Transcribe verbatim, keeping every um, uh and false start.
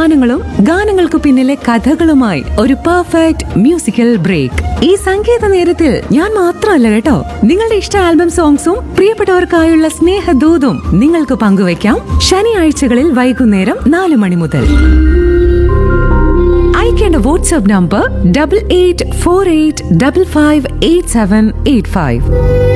ഗാനങ്ങളും ഗാനങ്ങൾക്ക് പിന്നിലെ കഥകളുമായി ഒരു പെർഫെക്റ്റ് മ്യൂസിക്കൽ ബ്രേക്ക്. ഈ സംഗീത നേരത്തിൽ ഞാൻ മാത്രമല്ല കേട്ടോ, നിങ്ങളുടെ ഇഷ്ട ആൽബം സോങ്സും പ്രിയപ്പെട്ടവർക്കായുള്ള സ്നേഹദൂതും നിങ്ങൾക്ക് പങ്കുവയ്ക്കാം ശനിയാഴ്ചകളിൽ വൈകുന്നേരം നാല് മണി മുതൽ. അയക്കേണ്ട WhatsApp number double eight four eight double five eight seven eight five.